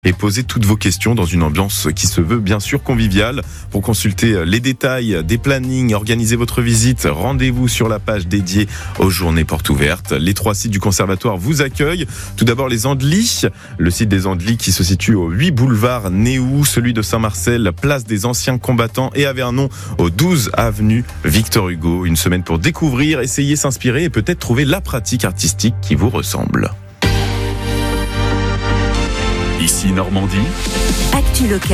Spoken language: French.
et posez toutes vos questions dans une ambiance qui se veut bien sûr conviviale. Pour consulter les détails des plannings, organiser votre visite, rendez-vous sur la page dédiée aux journées portes ouvertes. Les 3 sites du conservatoire vous accueillent. Tout d'abord les Andelys, le site des Andelys qui se situe au 8 boulevard Néou, celui de Saint-Marcel, place des anciens combattants, et à Vernon au 12 avenue Victor Hugo. Une semaine pour découvrir, essayer, s'inspirer et peut-être trouver la pratique artistique qui vous ressemble. Ici Normandie. Actu locale.